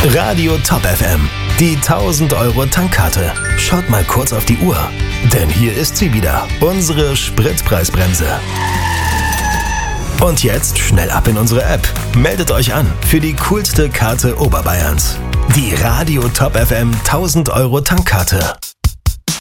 Radio Top FM, die 1000 Euro Tankkarte. Schaut mal kurz auf die Uhr, denn hier ist sie wieder, unsere Spritpreisbremse. Und jetzt schnell ab in unsere App. Meldet euch an für die coolste Karte Oberbayerns. Die Radio Top FM 1000 Euro Tankkarte.